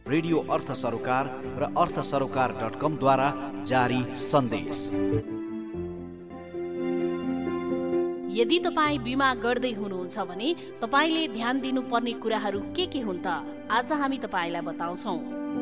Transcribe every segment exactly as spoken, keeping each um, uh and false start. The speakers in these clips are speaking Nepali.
रेडियो अर्थ सरोकार र अर्थ सरोकार डट कम द्वारा जारी सन्देश। यदि तपाईँ बिमा गर्दै हुनुहुन्छ भने तपाईँले ध्यान दिनुपर्ने कुराहरू के के हुन् त आज हामी तपाईँलाई बताउँछौँ।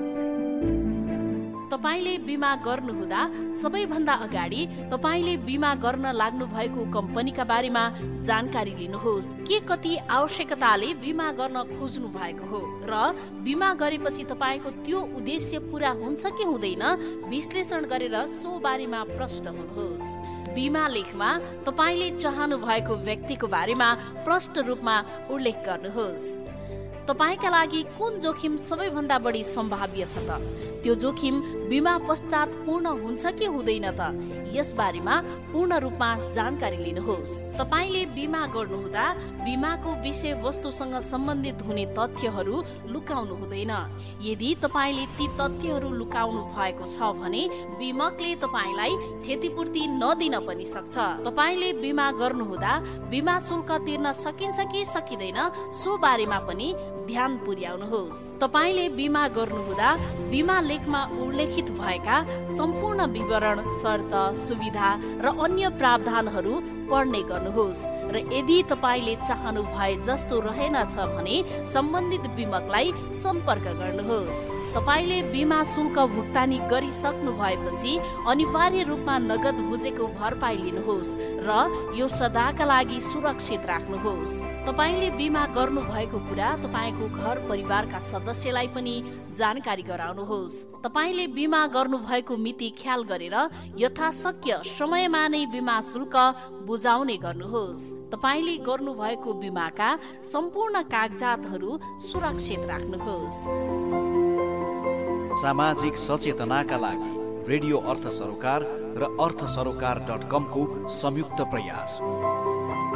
तपाईले बिमा गर्नुहुँदा सबैभन्दा अगाडि तपाईले बिमा गर्न लाग्नु भएको कम्पनीका बारेमा जानकारी लिनुहोस्। के कति आवश्यकताले बिमा गर्न खोज्नु भएको हो र बिमा गरेपछि तपाईँको त्यो उद्देश्य पूरा हुन्छ कि हुँदैन विश्लेषण गरेर सो बारेमा प्रष्ट हुनुहोस्। बिमा लेखमा तपाईँले चाहनु भएको व्यक्तिको बारेमा प्रष्ट रूपमा उल्लेख गर्नुहोस्। तपाईका लागि कुन जोखिम सबैभन्दा बढी सम्भाव्य छ त? त्यो जोखिम बिमा पश्चात पूर्ण हुन्छ कि हुँदैन त? यस बारेमा पूर्ण रूपमा जानकारी लिनुहोस्। तपाईले बिमा गर्नुहुँदा बिमाको विषय वस्तुसँग सम्बन्धित हुने तथ्यहरू लुकाउनु हुँदैन। यदि तपाईले ती तथ्यहरू लुकाउनु भएको छ भने बिमकले तपाईलाई क्षतिपूर्ति नदिन पनि सक्छ। तपाईले बिमा गर्नुहुँदा बिमा शुल्क तिर्न सकिन्छ कि सकिँदैन सो बारेमा पनि ध्यान पुर्याउनुहोस्। तपाईले बिमा गर्नुहुँदा बिमा लेखमा उल्लेखित भएका सम्पूर्ण विवरण, शर्त, सुविधा र अन्य प्रावधानहरू पढ्ने गर्नुहोस् र यदि तपाईले चाहनु भए जस्तो रहेनछ भने सम्बन्धित बिमकलाई सम्पर्क गर्नुहोस्। तपाईले बिमा शुल्क भुक्तानी गरिसक्नु भएपछि अनिवार्य रूपमा नगद बुझेको भरपाई लिनुहोस् र यो सदाका लागि सुरक्षित राख्नुहोस्। तपाईले बिमा गर्नु भएको कुरा तपाईको घर परिवारका सदस्यलाई पनि जानकारी गराउनुहोस्। तपाईले बिमा गर्नु भएको मिति ख्याल गरेर यथाशक्य समयमा नै बिमा शुल्क बुझाउने गर्नुहोस्। तपाईले गर्नु भएको बिमाका सम्पूर्ण कागजातहरू सुरक्षित राख्नुहोस्। सामाजिक सचेतनाका लागि रेडियो अर्थ सरोकार र अर्थ सरोकार डट कम को संयुक्त प्रयास।